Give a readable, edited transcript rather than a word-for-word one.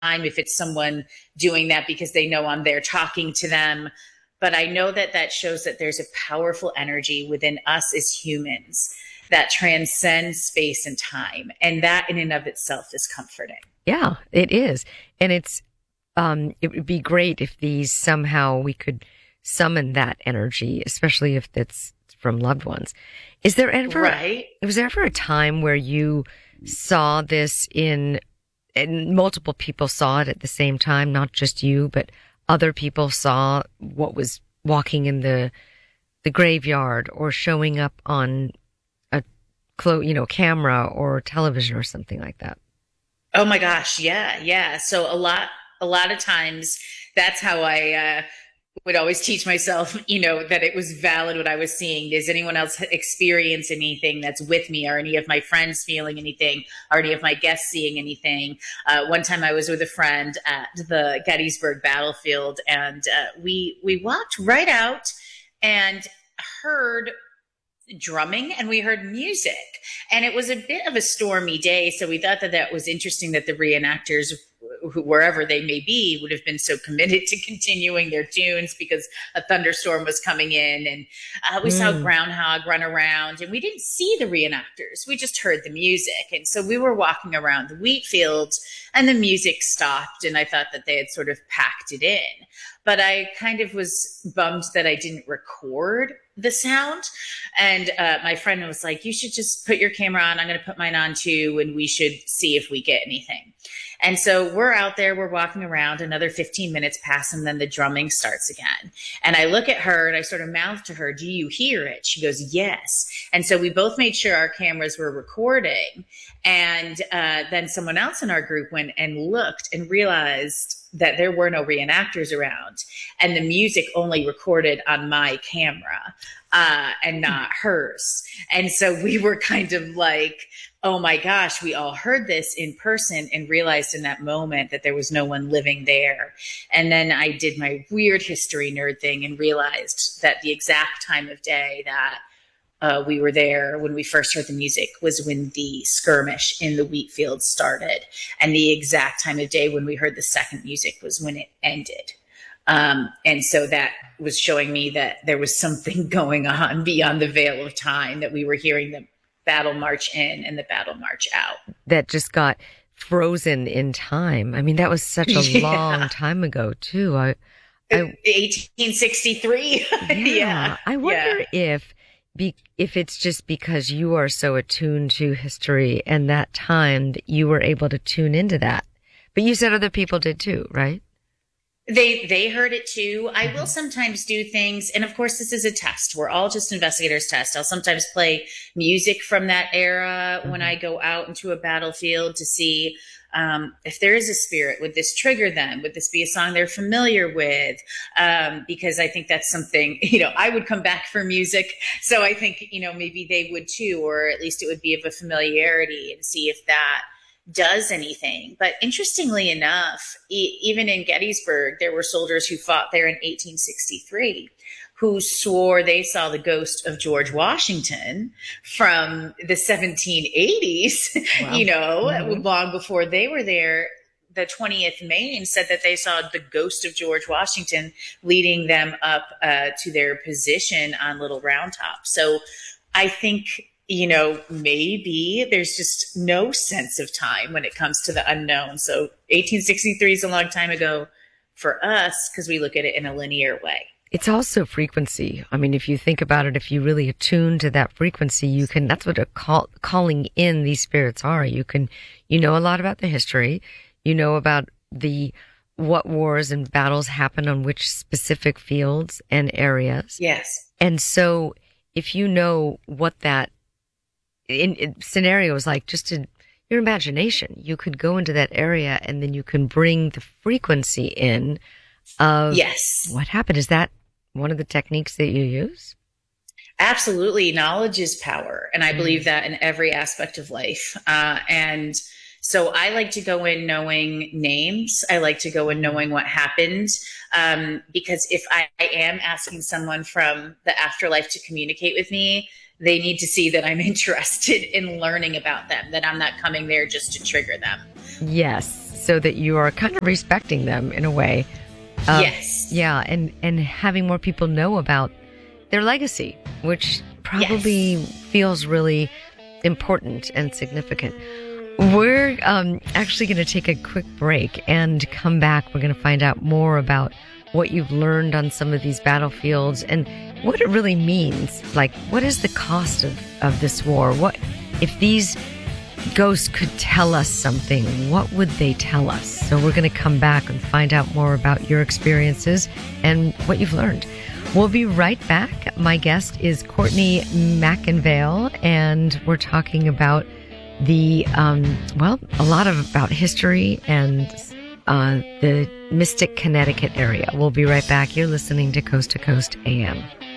if it's someone doing that because they know I'm there talking to them. But I know that that shows that there's a powerful energy within us as humans that transcends space and time. And that in and of itself is comforting. Yeah, it is. And it would be great if these somehow we could summon that energy, especially if it's from loved ones. Is there ever, Right. was there ever a time where you saw this and multiple people saw it at the same time, not just you, but other people saw what was walking in the graveyard or showing up on a camera or television or something like that? Oh my gosh, yeah, yeah. So a lot of times that's how I would always teach myself, that it was valid what I was seeing. Does anyone else experience anything that's with me? Are any of my friends feeling anything? Are any of my guests seeing anything? One time I was with a friend at the Gettysburg battlefield, and we walked right out and heard drumming, and we heard music, and it was a bit of a stormy day, so we thought that that was interesting that the reenactors, wherever they may be, would have been so committed to continuing their tunes because a thunderstorm was coming in, and we saw a Mm. groundhog run around, and we didn't see the reenactors, we just heard the music. And so we were walking around the wheat fields, and the music stopped, and I thought that they had sort of packed it in, but I kind of was bummed that I didn't record the sound. And my friend was like, you should just put your camera on. I'm going to put mine on too, and we should see if we get anything. And so we're out there, we're walking around, another 15 minutes pass, and then the drumming starts again. And I look at her and I sort of mouth to her, do you hear it? She goes, yes. And so we both made sure our cameras were recording. And then someone else in our group went and looked and realized that there were no reenactors around, and the music only recorded on my camera and not hers. And so we were kind of like, oh my gosh, we all heard this in person and realized in that moment that there was no one living there. And then I did my weird history nerd thing and realized that the exact time of day that we were there when we first heard the music was when the skirmish in the wheat fields started. And the exact time of day when we heard the second music was when it ended. And so that was showing me that there was something going on beyond the veil of time, that we were hearing the battle march in and the battle march out. That just got frozen in time. I mean, that was such a long Yeah. time ago, too. 1863. Yeah, Yeah. I Yeah. wonder if it's just because you are so attuned to history and that time that you were able to tune into that. But you said other people did too, right? They heard it too. I will Mhm. sometimes do things, and of course this is a test. We're all just investigators test. I'll sometimes play music from that era when Mhm. I go out into a battlefield to see if there is a spirit. Would this trigger them? Would this be a song they're familiar with? Because I think that's something, I would come back for music. So I think, maybe they would too, or at least it would be of a familiarity, and see if that does anything. But interestingly enough, even in Gettysburg, there were soldiers who fought there in 1863 who swore they saw the ghost of George Washington from the 1780s, Wow. Hmm. long before they were there. The 20th Maine said that they saw the ghost of George Washington leading them up to their position on Little Round Top. So I think, maybe there's just no sense of time when it comes to the unknown. So 1863 is a long time ago for us because we look at it in a linear way. It's also frequency. I mean, if you think about it, if you really attune to that frequency, that's what calling in these spirits are. You know a lot about the history. You know about what wars and battles happen on which specific fields and areas. Yes. And so if you know what that in scenarios, like just in your imagination, you could go into that area and then you can bring the frequency in of Yes. what happened. Is that one of the techniques that you use? Absolutely. Knowledge is power. And I Mm. believe that in every aspect of life. And so I like to go in knowing names. I like to go in knowing what happened. Because if I am asking someone from the afterlife to communicate with me, they need to see that I'm interested in learning about them, that I'm not coming there just to trigger them. Yes. so that you are kind of respecting them in a way. Yes. Yeah, and having more people know about their legacy, which probably feels really important and significant. We're actually going to take a quick break and come back. We're going to find out more about what you've learned on some of these battlefields and what it really means. Like, what is the cost of this war? What if these ghosts could tell us something? What would they tell us? So we're going to come back and find out more about your experiences and what you've learned. We'll be right back. My guest is Courtney McIngvale, and we're talking about the, a lot about history and the Mystic, Connecticut area. We'll be right back. You're listening to Coast AM.